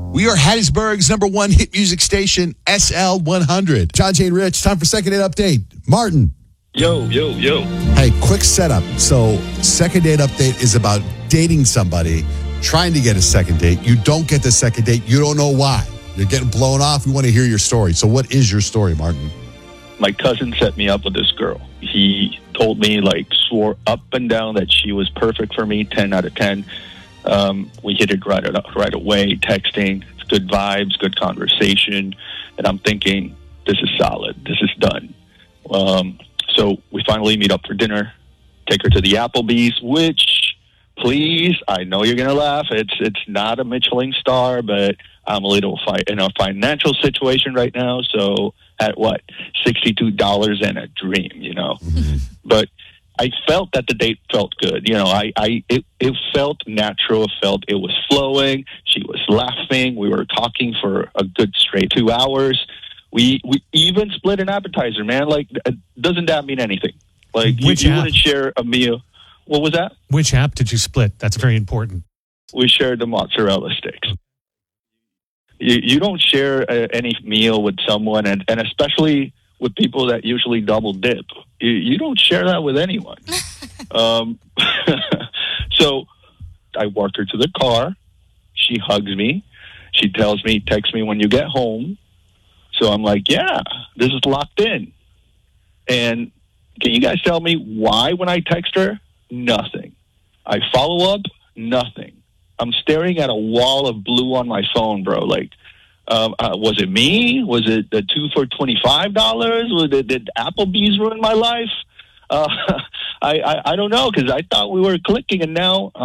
We are Hattiesburg's #1 hit music station, SL100. John, Jane, Rich, time for Second Date Update. Martin. Yo. Hey, quick setup. So, Second Date Update is about dating somebody, trying to get a second date. You don't get the second date. You don't know why. You're getting blown off. We want to hear your story. So what is your story, Martin? My cousin set me up with this girl. He told me, swore up and down that she was perfect for me, 10 out of 10. We hit it right away, texting. It's good vibes, good conversation. And I'm thinking, this is solid. This is done. So we finally meet up for dinner, take her to the Applebee's, which, please, I know you're going to laugh. It's not a Michelin star, but I'm a little in a financial situation right now. So at what? $62 and a dream, Mm-hmm. But I felt that the date felt good. It felt natural. It was flowing. She was laughing. We were talking for a good straight 2 hours. We even split an appetizer, man. Doesn't that mean anything? You wouldn't share a meal. What was that? Which app did you split? That's very important. We shared the mozzarella sticks. You don't share any meal with someone, and especially with people that usually double dip. You don't share that with anyone. So I walk her to the car. She hugs me. She tells me, text me when you get home. So I'm like, yeah, this is locked in. And can you guys tell me why when I text her? Nothing. I follow up, nothing. I'm staring at a wall of blue on my phone, bro. Was it me? Was it the 2 for $25? Did Applebee's ruin my life? I don't know, because I thought we were clicking, and now